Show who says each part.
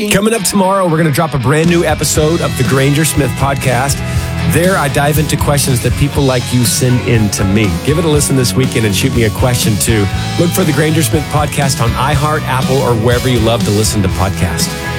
Speaker 1: Coming up tomorrow, we're going to drop a brand new episode of the Granger Smith Podcast. There, I dive into questions that people like you send in to me. Give it a listen this weekend and shoot me a question too. Look for the Granger Smith Podcast on iHeart, Apple, or wherever you love to listen to podcasts.